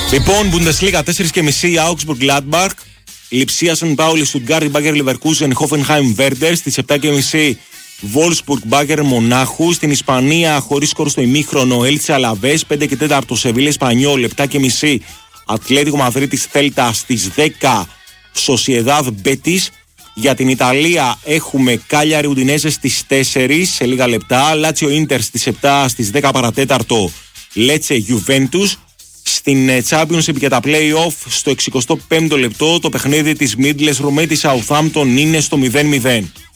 Λοιπόν, Bundesliga 4:30 Augsburg Gladbach, Lipsia St. Pauli, Stuttgart, Bayer Leverkusen, Hoffenheim Werder. Στις 7:30 Wolfsburg Bayern Μονάχου. Στην Ισπανία, χωρίς σκορ στο ημίχρονο, Elche Alaves. 5 και 4 Σεβίλη Εσπανιόλ. 7:30 Ατλέτικο Μαδρίτης Θέλτα. Στις 10 Sociedad Betis. Για την Ιταλία έχουμε Cagliari Udinese στις 4 σε λίγα λεπτά. Lazio Inter στις 7, στις 10 παρατέταρτο Lecce Juventus. Στην Championship για τα play-off στο 65ο λεπτό το παιχνίδι της Middlesbrough με τη Southampton είναι στο 0-0.